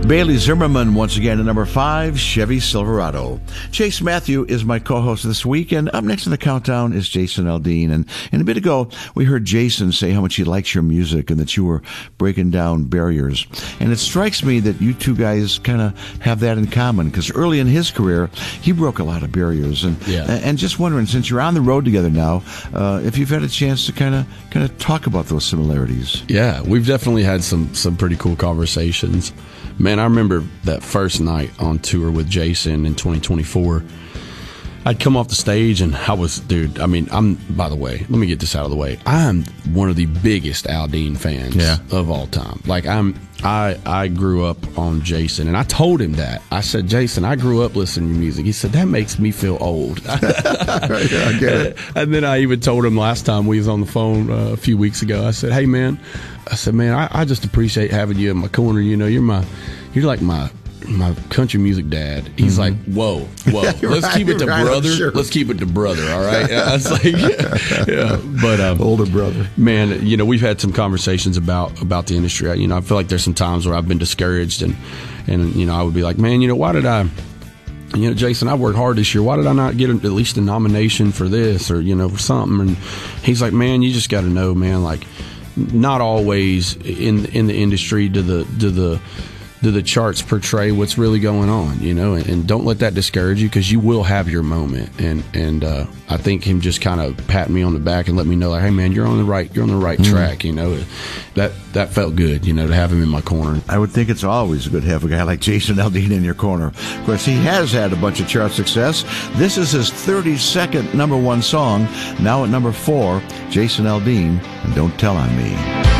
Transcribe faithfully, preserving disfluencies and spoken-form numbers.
Bailey Zimmerman once again at number five, Chevy Silverado. Chase Matthew is my co-host this week, and up next in the countdown is Jason Aldean. And, and a bit ago, we heard Jason say how much he likes your music and that you were breaking down barriers. And it strikes me that you two guys kind of have that in common, because early in his career, he broke a lot of barriers. And yeah. and just wondering, since you're on the road together now, uh, if you've had a chance to kind of kind of talk about those similarities. Yeah, we've definitely had some some pretty cool conversations. Man, I remember that first night on tour with Jason in twenty twenty-four. I'd come off the stage and I was, dude, I mean, I'm, by the way, let me get this out of the way. I'm one of the biggest Aldean fans yeah. of all time. Like, I'm, I, I grew up on Jason, and I told him that. I said, Jason, I grew up listening to music. He said, that makes me feel old. Yeah, I get it. And then I even told him last time we was on the phone uh, a few weeks ago, I said, hey, man, I said, man, I, I just appreciate having you in my corner. You know, you're my, you're like my, my country music dad. He's mm-hmm. like, whoa, whoa, let's right, keep it to right, brother. sure. Let's keep it to brother. All right. I was like, yeah, yeah. But um, older brother, man, you know, we've had some conversations about about the industry. I, you know, I feel like there's some times where I've been discouraged, and and you know, I would be like, man, you know, why did I? You know, Jason, I worked hard this year. Why did I not get at least a nomination for this, or you know, for something? And he's like, man, you just got to know, man, like, not always in in the industry do the do the do the charts portray what's really going on, you know, and, and don't let that discourage you, because you will have your moment. And and uh, I think him just kind of patting me on the back and let me know, like, hey man, you're on the right you're on the right mm-hmm. track, you know. That that felt good, you know, to have him in my corner. I would think it's always good to have a guy like Jason Aldean in your corner. Of course, he has had a bunch of chart success. This is his thirty-second number one song. Now at number four, Jason Aldean, and Don't Tell on Me.